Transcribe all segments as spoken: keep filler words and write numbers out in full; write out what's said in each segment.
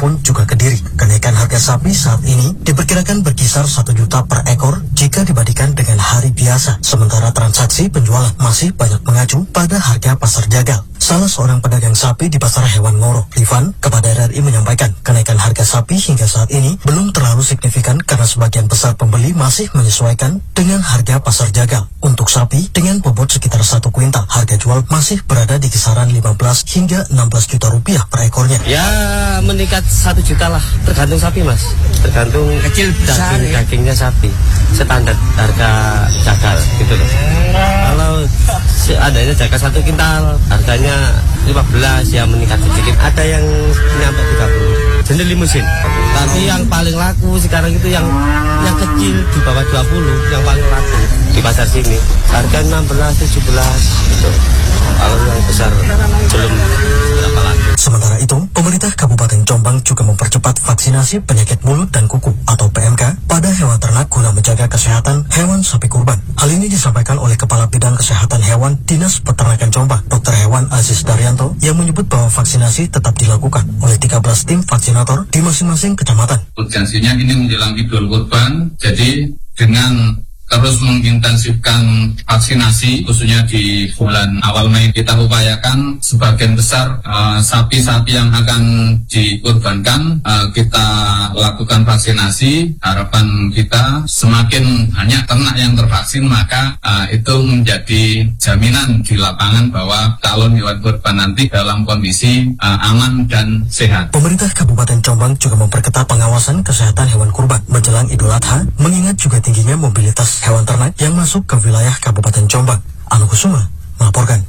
maupun juga Kediri. Kenaikan harga sapi saat ini diperkirakan berkisar satu juta per ekor jika dibandingkan dengan hari biasa. Sementara transaksi penjualan masih banyak mengacu pada harga pasar jagal. Salah seorang pedagang sapi di pasar hewan Ngoro, Rifan, kepada R R I menyampaikan kenaikan harga sapi hingga saat ini belum terlalu signifikan karena sebagian besar pembeli masih menyesuaikan dengan harga pasar jagal. Untuk sapi dengan bobot sekitar satu kuintal, harga jual masih berada di kisaran lima belas hingga enam belas juta rupiah per ekornya. Ya meningkat satu juta lah, tergantung sapi mas, tergantung kecil besar daging, ya? Dagingnya sapi, standar harga jagal gitu loh. Kalau seadanya jagal satu kintal, harganya lima belas, ya meningkat sedikit. Ada yang nyampe tiga puluh. Jenis limusin. Tapi yang paling laku sekarang itu yang yang kecil di bawah dua puluh, yang paling laku di pasar sini. Harga enam belas, tujuh belas gitu. Kalau yang besar belum berapa laku. Sementara itu, pemerintah Kabupaten Jombang juga mempercepat vaksinasi penyakit mulut dan kuku atau P M K pada hewan ternak guna menjaga kesehatan hewan sapi kurban. Hal ini disampaikan oleh Kepala Bidang Kesehatan Hewan Dinas Peternakan Jombang, Dokter Hewan Aziz Daryanto, yang menyebut bahwa vaksinasi tetap dilakukan oleh tiga belas tim vaksinator di masing-masing kecamatan. Urgensinya ini menjelang Idul Kurban, jadi dengan terus mengintensifkan vaksinasi khususnya di bulan awal Mei, kita upayakan sebagian besar uh, sapi-sapi yang akan dikurbankan uh, kita lakukan vaksinasi. Harapan kita semakin banyak ternak yang tervaksin, maka uh, itu menjadi jaminan di lapangan bahwa calon hewan kurban nanti dalam kondisi uh, aman dan sehat. Pemerintah Kabupaten Jombang juga memperketat pengawasan kesehatan hewan kurban menjelang Idul Adha, mengingat juga tingginya mobilitas hewan ternak yang masuk ke wilayah Kabupaten Jombang. Anu Kusuma melaporkan.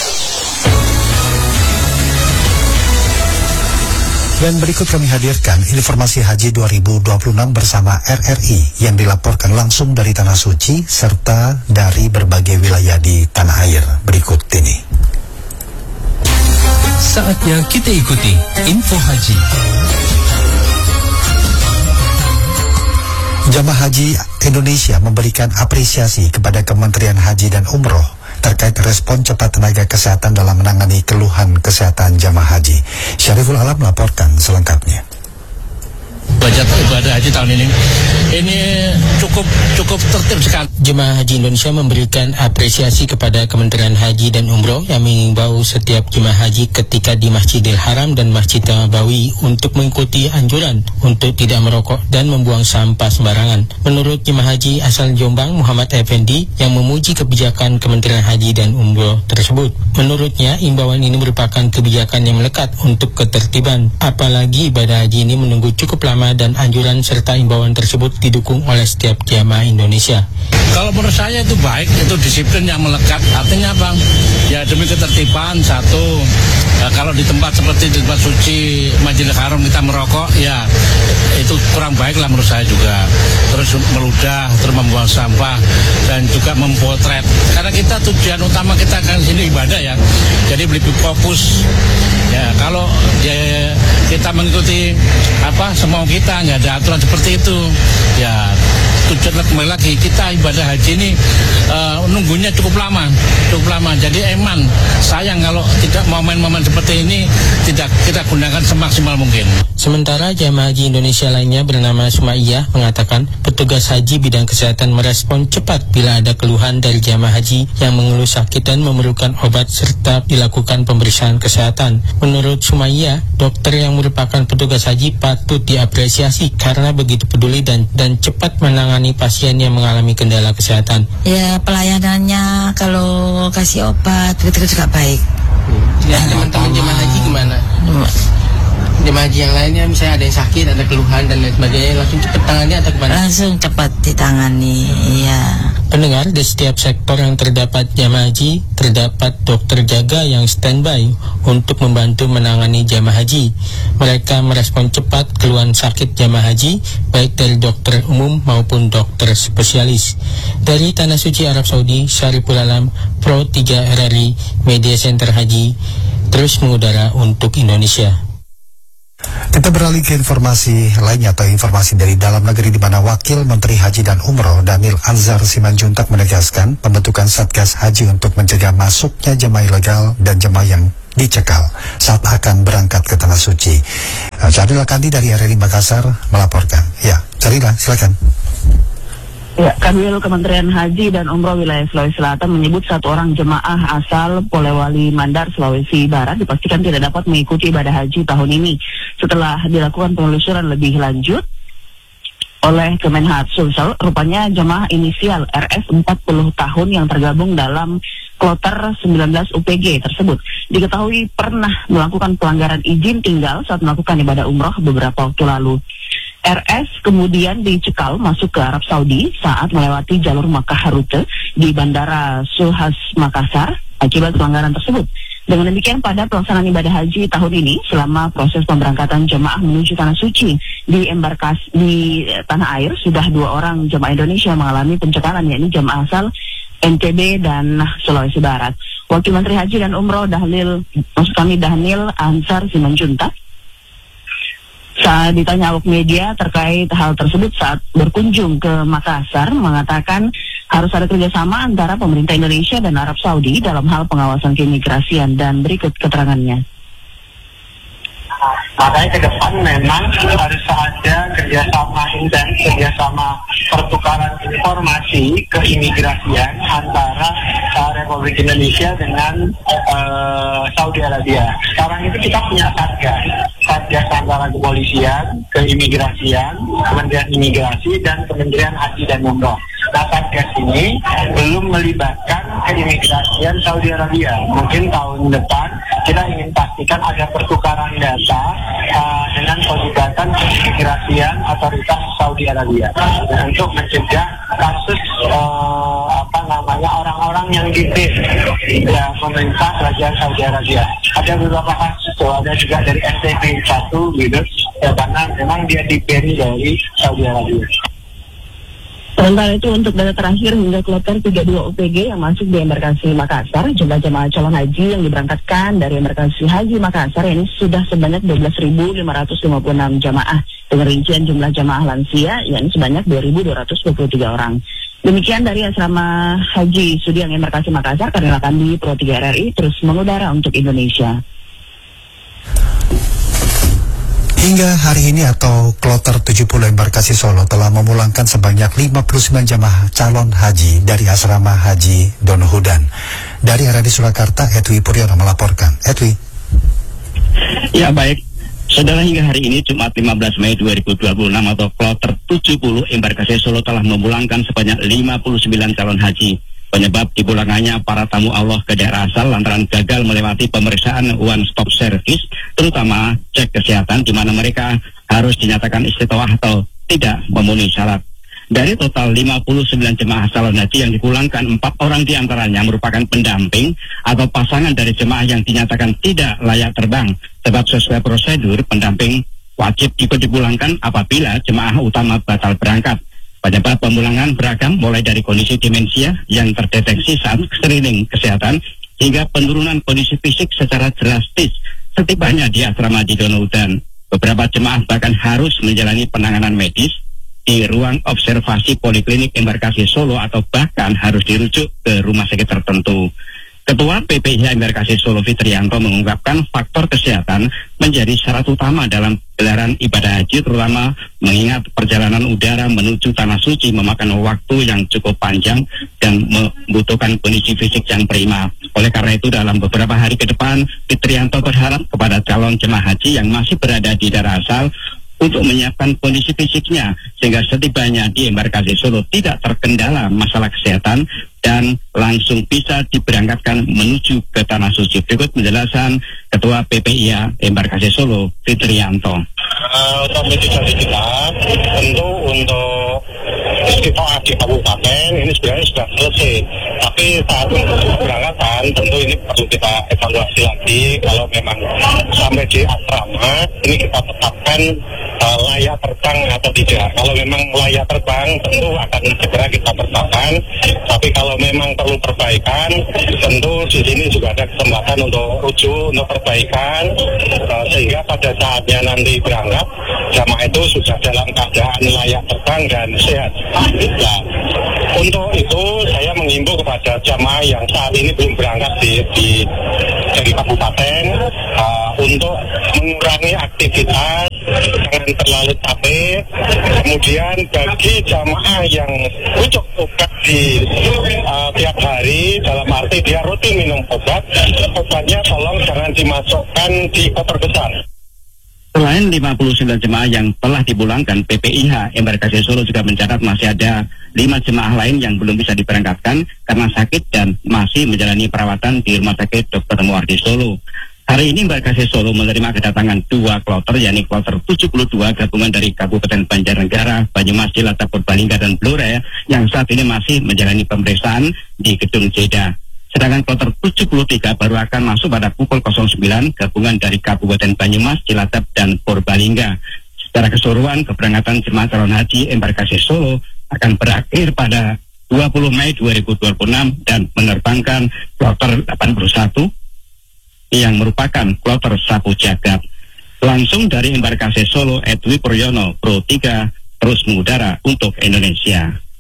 Dan berikut kami hadirkan informasi Haji dua ribu dua puluh enam bersama R R I yang dilaporkan langsung dari Tanah Suci serta dari berbagai wilayah di tanah air. Berikut ini. Saatnya kita ikuti info haji. Jamaah Haji Indonesia memberikan apresiasi kepada Kementerian Haji dan Umroh terkait respon cepat tenaga kesehatan dalam menangani keluhan kesehatan jamaah haji. Syariful Alam melaporkan selengkapnya. Budget ibadah haji tahun ini ini cukup cukup tertib sekali. Jemaah Haji Indonesia memberikan apresiasi kepada Kementerian Haji dan Umroh yang mengimbau setiap jemaah haji ketika di Masjidil Haram dan Masjid Nabawi untuk mengikuti anjuran untuk tidak merokok dan membuang sampah sembarangan. Menurut jemaah haji asal Jombang Muhammad Effendi yang memuji kebijakan Kementerian Haji dan Umroh tersebut, menurutnya imbauan ini merupakan kebijakan yang melekat untuk ketertiban, apalagi ibadah haji ini menunggu cukup lama dan anjuran serta imbauan tersebut didukung oleh setiap jamaah Indonesia. Kalau menurut saya itu baik, itu disiplin yang melekat. Artinya apa? Ya demi ketertiban satu. Ya, kalau di tempat seperti di tempat suci Masjidil Haram kita merokok, ya itu kurang baik lah menurut saya juga. Terus meludah, terus membuang sampah dan juga mempotret. Karena kita tujuan utama kita kan sini ibadah ya. Jadi lebih fokus. Ya kalau ya, kita mengikuti apa semau kita, nggak ada aturan seperti itu. Ya tujuan kembali lagi kita ibadah haji ini uh, nunggunya cukup lama, cukup lama. Jadi eman sayang kalau tidak momen-momen seperti ini tidak kita gunakan semaksimal mungkin. Sementara jamaah haji Indonesia lainnya bernama Sumaiyah mengatakan petugas haji bidang kesehatan merespon cepat bila ada keluhan dari jamaah haji yang mengeluh sakit dan memerlukan obat serta dilakukan pemeriksaan kesehatan. Menurut Sumaiyah, dokter yang merupakan petugas haji patut diapresiasi karena begitu peduli dan dan cepat menangani pasien yang mengalami kendala kesehatan. Ya pelayanannya kalau kasih obat begitu juga baik. Ya teman-teman jemaah haji gimana? Jemaah haji yang lainnya misalnya ada yang sakit, ada keluhan dan lain sebagainya, langsung cepat tangani atau gimana? Langsung cepat ditangani, iya. Pendengar, di setiap sektor yang terdapat jamaah haji, terdapat dokter jaga yang standby untuk membantu menangani jamaah haji. Mereka merespon cepat keluhan sakit jamaah haji, baik dari dokter umum maupun dokter spesialis. Dari Tanah Suci Arab Saudi, Syariful Alam, Pro tiga R R I, Media Center Haji, terus mengudara untuk Indonesia. Kita beralih ke informasi lainnya atau informasi dari dalam negeri, di mana Wakil Menteri Haji dan Umroh Daniel Anzar Simanjuntak menegaskan pembentukan Satgas Haji untuk mencegah masuknya jemaah ilegal dan jemaah yang dicekal saat akan berangkat ke Tanah Suci. Uh, Syarila Kandi dari R R I Makassar melaporkan. Ya, Syarila, silakan. Ya, Kanwil Kementerian Haji dan Umroh Wilayah Sulawesi Selatan menyebut satu orang jemaah asal Polewali Mandar, Sulawesi Barat dipastikan tidak dapat mengikuti ibadah haji tahun ini setelah dilakukan penelusuran lebih lanjut oleh Kemenhad Sulsel. Rupanya jemaah inisial R S empat puluh tahun yang tergabung dalam kloter sembilan belas U P G tersebut diketahui pernah melakukan pelanggaran izin tinggal saat melakukan ibadah umroh beberapa waktu lalu. R S kemudian dicekal masuk ke Arab Saudi saat melewati jalur Makkah rute di Bandara Suhas Makassar akibat pelanggaran tersebut. Dengan demikian, pada pelaksanaan ibadah haji tahun ini, selama proses pemberangkatan jemaah menuju Tanah Suci di embarkasi di tanah air, sudah dua orang jemaah Indonesia mengalami pencekalan, yakni jemaah asal N T B dan Sulawesi Barat. Wakil Menteri Haji dan Umroh Dahlil, maksud kami Dhanil Ansar Simanjuntak, saat ditanya awak media terkait hal tersebut saat berkunjung ke Makassar, mengatakan harus ada kerjasama antara pemerintah Indonesia dan Arab Saudi dalam hal pengawasan keimigrasian, dan berikut keterangannya. Makanya ke depan memang harus ada kerjasama intens, kerjasama pertukaran informasi keimigrasian antara uh, Republik Indonesia dengan uh, Saudi Arabia. Sekarang itu kita punya satgas, satgas antara kepolisian, keimigrasian, Kementerian Imigrasi, dan Kementerian Haji dan Umroh. Nah, satgas ini belum melibatkan keimigrasian Saudi Arabia. Mungkin tahun depan kita ingin pastikan ada pertukaran data uh, dengan pelibatan keimigrasian otoritas Saudi Arabia untuk mencegah kasus uh, apa namanya orang-orang yang ditis ya pemerintah kerajaan Saudi Arabia. Ada beberapa kasus tuh, ada juga dari N T B satu gitu ya, karena memang dia diberi dari Saudi Arabia. Sementara itu, untuk data terakhir hingga kloter tiga puluh dua U P G yang masuk di embarkasi Makassar, jumlah jemaah calon haji yang diberangkatkan dari embarkasi Haji Makassar ini sudah sebanyak dua belas ribu lima ratus lima puluh enam jamaah, dengan rincian jumlah jamaah lansia yakni sebanyak dua ribu dua ratus dua puluh tiga orang. Demikian dari Asrama Haji Sudiang Embarkasi Makassar, Kanwil Kandi, Pro tiga R R I, terus mengudara untuk Indonesia. Hingga hari ini atau kloter tujuh puluh embarkasi Solo telah memulangkan sebanyak lima puluh sembilan jamaah calon haji dari Asrama Haji Donohudan. Dari R R I Surakarta, Edwi Puryono melaporkan. Edwi. Ya, baik. Saudara, hingga hari ini Jumat lima belas Mei dua ribu dua puluh enam atau kloter tujuh puluh embarkasi Solo telah memulangkan sebanyak lima puluh sembilan calon haji. Penyebab dipulangannya para tamu Allah ke daerah asal lantaran gagal melewati pemeriksaan one stop service, terutama cek kesehatan di mana mereka harus dinyatakan istitoah atau tidak memenuhi syarat. Dari total lima puluh sembilan jemaah calon haji yang dipulangkan, empat orang diantaranya merupakan pendamping atau pasangan dari jemaah yang dinyatakan tidak layak terbang, sebab sesuai prosedur pendamping wajib ikut dipulangkan apabila jemaah utama batal berangkat. Penyebab pemulangan beragam, mulai dari kondisi demensia yang terdeteksi saat screening kesehatan hingga penurunan kondisi fisik secara drastis setibanya di asrama di Donohudan. Beberapa jemaah bahkan harus menjalani penanganan medis di ruang observasi Poliklinik Embarkasi Solo atau bahkan harus dirujuk ke rumah sakit tertentu. Ketua P P I H Embarkasi Solo Fitrianto mengungkapkan faktor kesehatan menjadi syarat utama dalam gelaran ibadah haji, terutama mengingat perjalanan udara menuju Tanah Suci memakan waktu yang cukup panjang dan membutuhkan kondisi fisik yang prima. Oleh karena itu, dalam beberapa hari ke depan, Fitrianto berharap kepada calon jemaah haji yang masih berada di daerah asal untuk menyiapkan kondisi fisiknya sehingga setibanya di embarkasi Solo tidak terkendala masalah kesehatan dan langsung bisa diberangkatkan menuju ke Tanah Suci. Berikut penjelasan Ketua P P I H Embarkasi Solo, Fitrianto. Uh, untuk mitigasi kita, tentu untuk istitoah di kabupaten ini sebenarnya sudah selesai. Tapi saat keberangkatan tentu ini perlu kita evaluasi lagi. Kalau memang sampai di asrama ini kita tetapkan uh, layak terbang atau tidak. Kalau memang layak terbang tentu akan segera kita tetapkan. Tapi kalau memang perlu perbaikan, tentu di sini juga ada kesempatan untuk rujuk, untuk perbaikan, uh, sehingga pada saatnya nanti berangkat, jamaah itu sudah dalam keadaan layak terbang dan sehat. Nah, untuk itu saya mengingatkan mengimbau kepada jamaah yang saat ini belum berangkat di, di dari kabupaten uh, untuk mengurangi aktivitas, jangan terlalu capek. Kemudian bagi jamaah yang butuh obat di uh, tiap hari, dalam arti dia rutin minum obat, obatnya tolong jangan dimasukkan di koper besar. Selain lima puluh sembilan jemaah yang telah dipulangkan, P P I H Embarkasi Solo juga mencatat masih ada lima jemaah lain yang belum bisa diberangkatkan karena sakit dan masih menjalani perawatan di Rumah Sakit Dokter Muardi Solo. Hari ini Embarkasi Solo menerima kedatangan dua kloter, yakni kloter tujuh puluh dua gabungan dari Kabupaten Banjarnegara, Banyumas, Cilacap, Purbalingga, dan Blora yang saat ini masih menjalani pemeriksaan di Gedung Jeddah. Sedangkan kloter tujuh puluh tiga baru akan masuk pada pukul nol sembilan gabungan dari Kabupaten Banyumas, Cilacap, dan Purbalingga. Secara keseluruhan, keberangkatan jemaah calon haji Embarkasi Solo akan berakhir pada dua puluh Mei dua ribu dua puluh enam dan menerbangkan kloter delapan puluh satu yang merupakan kloter sapu jagat. Langsung dari Embarkasi Solo, Edwi Puryono, Pro tiga, terus mengudara untuk Indonesia.